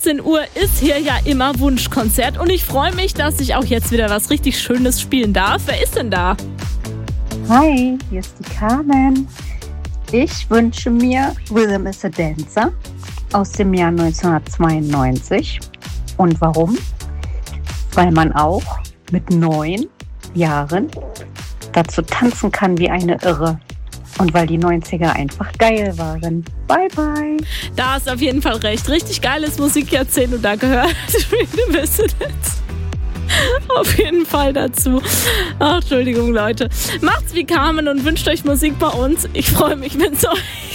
18 Uhr ist hier ja immer Wunschkonzert und ich freue mich, dass ich auch jetzt wieder was richtig Schönes spielen darf. Wer ist denn da? Hi, hier ist die Carmen. Ich wünsche mir Rhythm is a Dancer aus dem Jahr 1992. Und warum? Weil man auch mit 9 Jahren dazu tanzen kann wie eine Irre. Und weil die 90er einfach geil waren. Bye, bye. Da hast du auf jeden Fall recht. Richtig geiles Musikjahrzehnt und da gehört Rhythm is a Dancer auf jeden Fall dazu. Ach, Entschuldigung, Leute. Macht's wie Carmen und wünscht euch Musik bei uns. Ich freue mich, wenn's euch